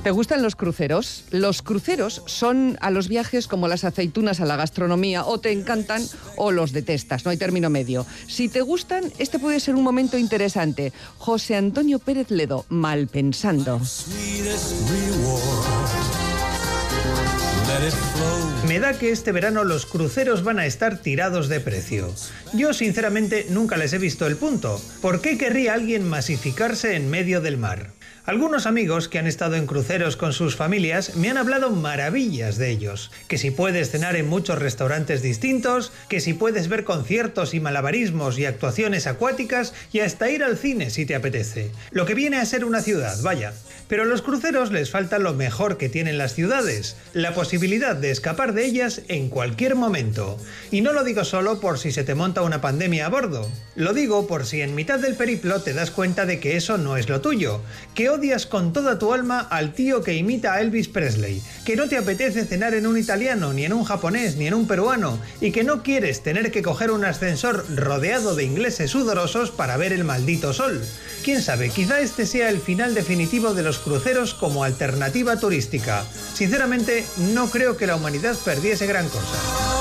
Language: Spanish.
¿Te gustan los cruceros? Los cruceros son a los viajes como las aceitunas a la gastronomía, o te encantan o los detestas, no hay término medio. Si te gustan, este puede ser un momento interesante. José Antonio Pérez Ledo, Malpensando. Me da que este verano los cruceros van a estar tirados de precio. Yo sinceramente nunca les he visto el punto. ¿Por qué querría alguien masificarse en medio del mar? Algunos amigos que han estado en cruceros con sus familias me han hablado maravillas de ellos. Que si puedes cenar en muchos restaurantes distintos, que si puedes ver conciertos y malabarismos y actuaciones acuáticas y hasta ir al cine si te apetece. Lo que viene a ser una ciudad, vaya. Pero a los cruceros les falta lo mejor que tienen las ciudades, la posibilidad de escapar de ellas en cualquier momento. Y no lo digo solo por si se te monta una pandemia a bordo. Lo digo por si en mitad del periplo te das cuenta de que eso no es lo tuyo, que odias con toda tu alma al tío que imita a Elvis Presley, que no te apetece cenar en un italiano, ni en un japonés, ni en un peruano, y que no quieres tener que coger un ascensor rodeado de ingleses sudorosos para ver el maldito sol. Quién sabe, quizá este sea el final definitivo de los cruceros como alternativa turística. Sinceramente, no creo que la humanidad perdiese gran cosa.